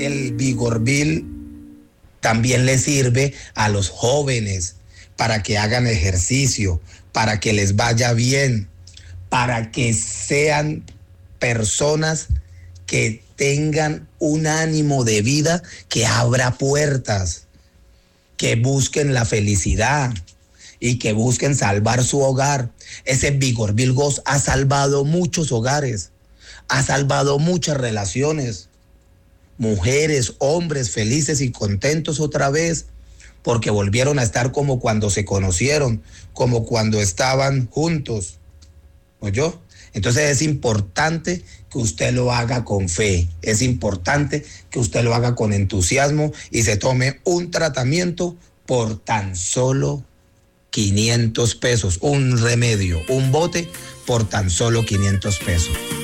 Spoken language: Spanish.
el Vigorbil también le sirve a los jóvenes para que hagan ejercicio, para que les vaya bien, para que sean personas que tengan un ánimo de vida que abra puertas, que busquen la felicidad y que busquen salvar su hogar. Ese Vigorbil Ghost ha salvado muchos hogares, ha salvado muchas relaciones, mujeres, hombres felices y contentos otra vez, porque volvieron a estar como cuando se conocieron, como cuando estaban juntos. ¿Oyó? Entonces es importante que usted lo haga con fe, es importante que usted lo haga con entusiasmo y se tome un tratamiento por tan solo 500 pesos, un remedio, un bote por tan solo 500 pesos.